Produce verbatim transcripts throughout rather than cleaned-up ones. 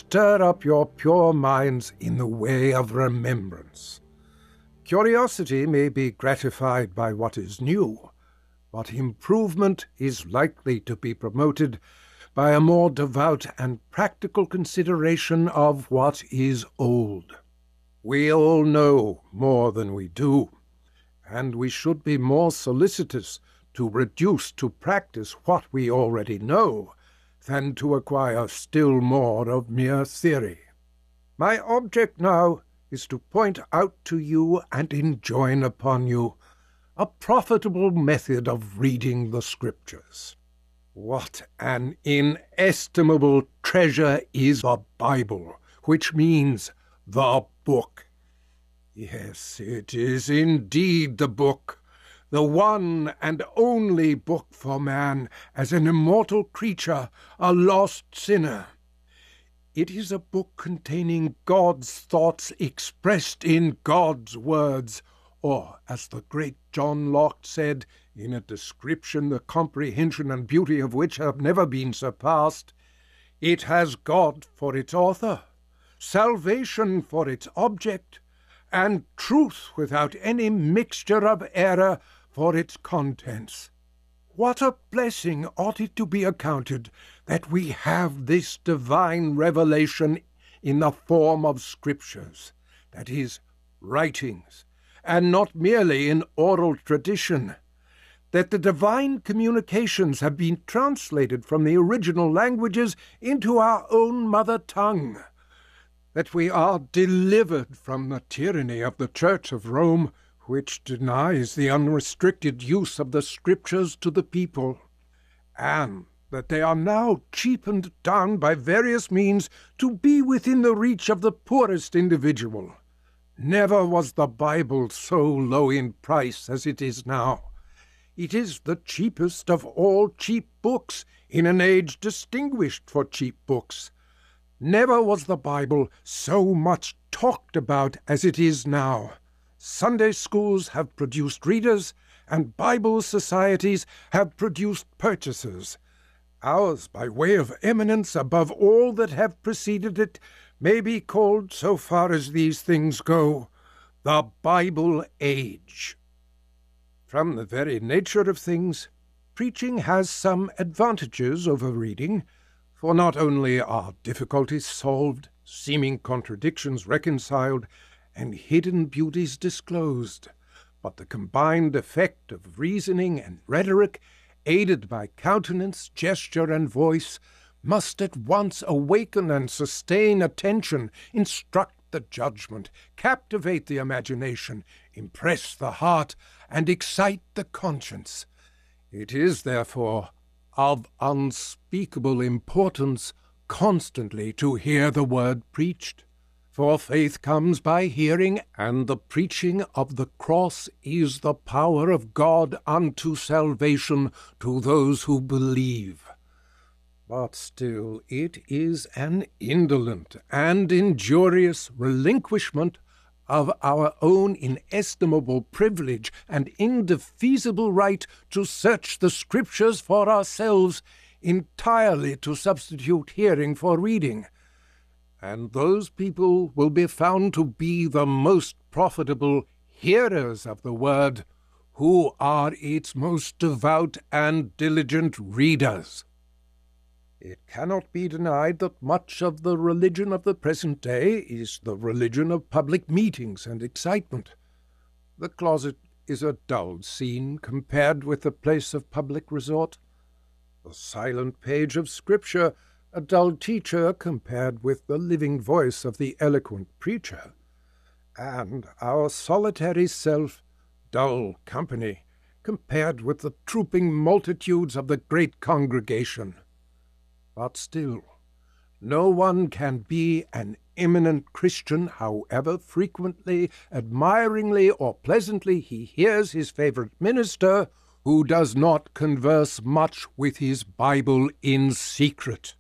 stir up your pure minds in the way of remembrance. Curiosity may be gratified by what is new, but improvement is likely to be promoted by a more devout and practical consideration of what is old. We all know more than we do, and we should be more solicitous to reduce to practice what we already know than to acquire still more of mere theory. My object now is to point out to you and enjoin upon you a profitable method of reading the Scriptures. What an inestimable treasure is the Bible, which means the book. Yes, it is indeed the book, the one and only book for man as an immortal creature, a lost sinner. It is a book containing God's thoughts expressed in God's words, or, as the great John Locke said, in a description the comprehension and beauty of which have never been surpassed, it has God for its author, salvation for its object, and truth without any mixture of error for its contents. What a blessing ought it to be accounted that we have this divine revelation in the form of Scriptures, that is, writings, and not merely in oral tradition, that the divine communications have been translated from the original languages into our own mother tongue, that we are delivered from the tyranny of the Church of Rome, which denies the unrestricted use of the Scriptures to the people, and that they are now cheapened down by various means to be within the reach of the poorest individual. Never was the Bible so low in price as it is now. It is the cheapest of all cheap books in an age distinguished for cheap books. Never was the Bible so much talked about as it is now. Sunday schools have produced readers, and Bible societies have produced purchasers. Ours, by way of eminence above all that have preceded it, may be called, so far as these things go, the Bible age. From the very nature of things, preaching has some advantages over reading, for not only are difficulties solved, seeming contradictions reconciled, and hidden beauties disclosed, but the combined effect of reasoning and rhetoric, aided by countenance, gesture, and voice, must at once awaken and sustain attention, instruct the judgment, captivate the imagination, impress the heart, and excite the conscience. It is, therefore, of unspeakable importance constantly to hear the word preached. For faith comes by hearing, and the preaching of the cross is the power of God unto salvation to those who believe. But still it is an indolent and injurious relinquishment of our own inestimable privilege and indefeasible right to search the Scriptures for ourselves, entirely to substitute hearing for reading. And those people will be found to be the most profitable hearers of the Word, who are its most devout and diligent readers. It cannot be denied that much of the religion of the present day is the religion of public meetings and excitement. The closet is a dull scene compared with the place of public resort. The silent page of Scripture a dull teacher compared with the living voice of the eloquent preacher, and our solitary self dull company compared with the trooping multitudes of the great congregation. But still, no one can be an eminent Christian, however frequently, admiringly, or pleasantly he hears his favorite minister, who does not converse much with his Bible in secret.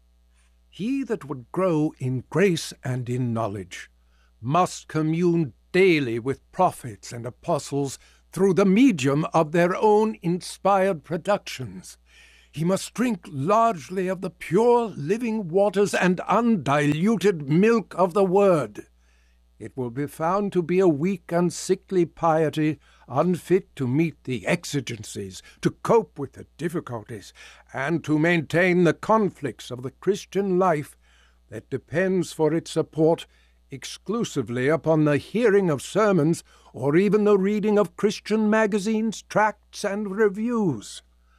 He that would grow in grace and in knowledge must commune daily with prophets and apostles through the medium of their own inspired productions. He must drink largely of the pure living waters and undiluted milk of the Word. It will be found to be a weak and sickly piety, unfit to meet the exigencies, to cope with the difficulties, and to maintain the conflicts of the Christian life that depends for its support exclusively upon the hearing of sermons or even the reading of Christian magazines, tracts, and reviews.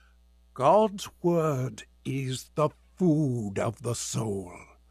God's Word is the food of the soul,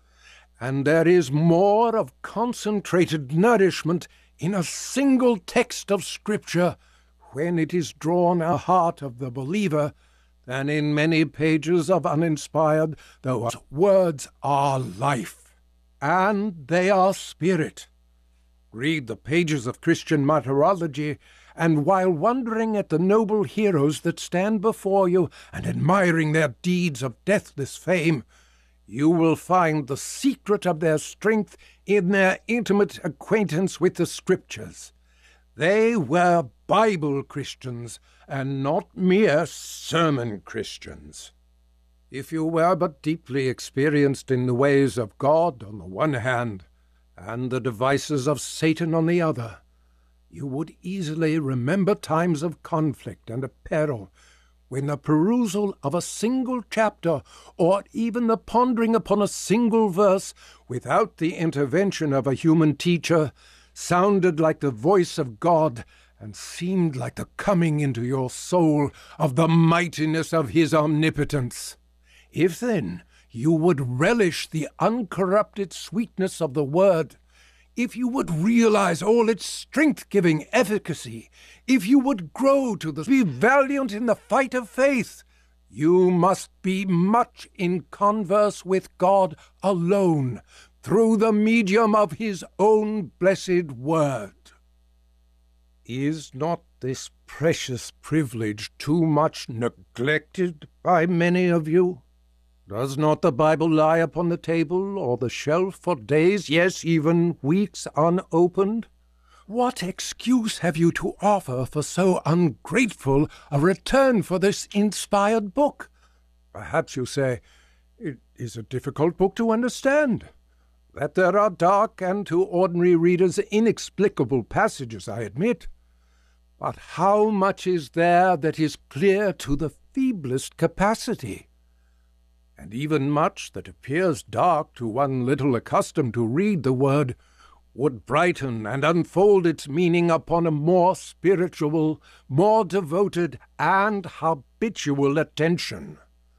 and there is more of concentrated nourishment in a single text of Scripture when it is drawn a heart of the believer than in many pages of uninspired, though words are life, and they are spirit. Read the pages of Christian martyrology, and while wondering at the noble heroes that stand before you and admiring their deeds of deathless fame, you will find the secret of their strength in their intimate acquaintance with the Scriptures. They were Bible Christians, and not mere sermon Christians. If you were but deeply experienced in the ways of God on the one hand, and the devices of Satan on the other, you would easily remember times of conflict and of peril, when the perusal of a single chapter, or even the pondering upon a single verse, without the intervention of a human teacher, sounded like the voice of God, and seemed like the coming into your soul of the mightiness of his omnipotence. If then you would relish the uncorrupted sweetness of the Word, if you would realize all its strength-giving efficacy, if you would grow to the, be valiant in the fight of faith, you must be much in converse with God alone, through the medium of his own blessed Word. Is not this precious privilege too much neglected by many of you? Does not the Bible lie upon the table or the shelf for days, yes, even weeks unopened? What excuse have you to offer for so ungrateful a return for this inspired book? Perhaps you say, it is a difficult book to understand. That there are dark and to ordinary readers inexplicable passages, I admit. But how much is there that is clear to the feeblest capacity? And even much that appears dark to one little accustomed to read the Word would brighten and unfold its meaning upon a more spiritual, more devoted, and habitual attention.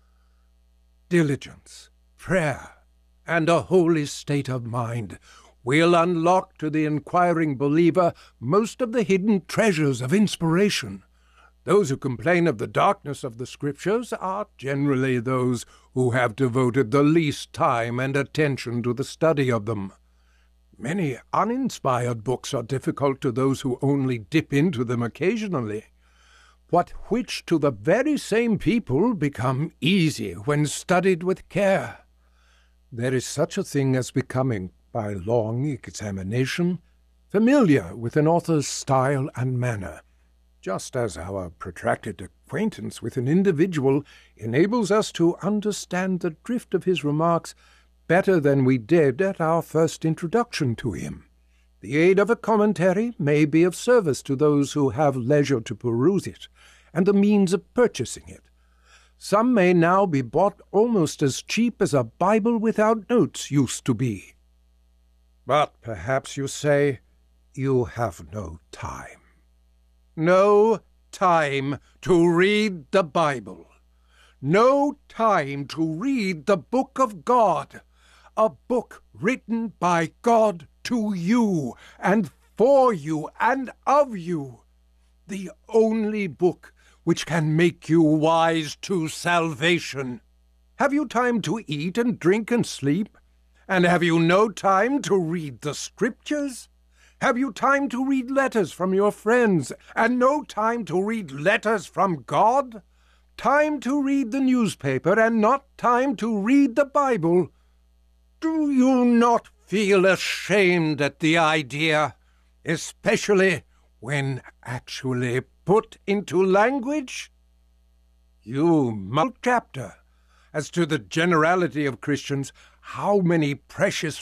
Diligence, prayer, and a holy state of mind will unlock to the inquiring believer most of the hidden treasures of inspiration. Those who complain of the darkness of the Scriptures are generally those who have devoted the least time and attention to the study of them. Many uninspired books are difficult to those who only dip into them occasionally, but which to the very same people become easy when studied with care. There is such a thing as becoming, by long examination, familiar with an author's style and manner, just as our protracted acquaintance with an individual enables us to understand the drift of his remarks better than we did at our first introduction to him. The aid of a commentary may be of service to those who have leisure to peruse it, and the means of purchasing it. Some may now be bought almost as cheap as a Bible without notes used to be. But perhaps you say, you have no time. No time to read the Bible. No time to read the book of God. A book written by God to you, and for you, and of you. The only book which can make you wise to salvation. Have you time to eat and drink and sleep? And have you no time to read the Scriptures? Have you time to read letters from your friends, and no time to read letters from God? Time to read the newspaper, and not time to read the Bible? Do you not feel ashamed at the idea, especially when actually put into language? You must chapter. As to the generality of Christians, how many precious